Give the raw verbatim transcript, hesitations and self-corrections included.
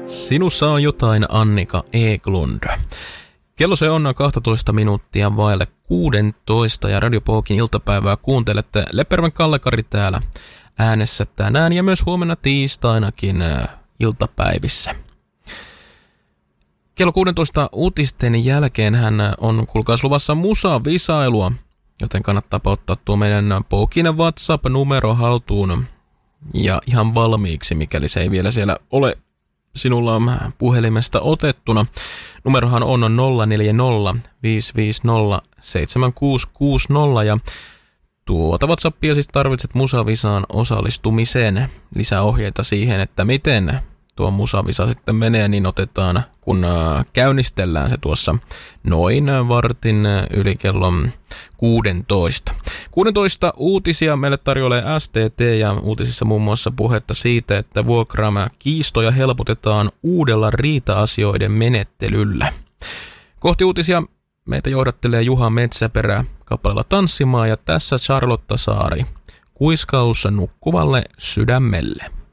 Sinussa on jotain, Annika Eklund. Kello se on kaksitoista minuuttia vaille kuusitoista ja Radio Pokin iltapäivää kuuntelette. Leppervän Kalle-Kari täällä äänessä tänään ja myös huomenna tiistainakin iltapäivissä. Kello kuusitoista uutisten jälkeen hän on kuulkaas luvassa musavisailua, joten kannattaa ottaa tuo meidän Pokin WhatsApp-numero haltuun ja ihan valmiiksi, mikäli se ei vielä siellä ole sinulla on puhelimesta otettuna. Numerohan on nolla neljä nolla viisi viisi nolla seitsemän kuusi kuusi nolla ja tuota WhatsAppia siis tarvitset musavisaan osallistumiseen. Lisäohjeita siihen, että miten tuo musavisa sitten menee, niin otetaan, kun käynnistellään se tuossa noin vartin yli kellon kuusitoista. kuusitoista uutisia meille tarjoilee S T T ja uutisissa muun muassa puhetta siitä, että vuokraama kiistoja helpotetaan uudella riita-asioiden menettelyllä. Kohti uutisia meitä johdattelee Juha Metsäperä kappaleella Tanssimaan ja tässä Charlotta Saari, kuiskaus nukkuvalle sydämelle.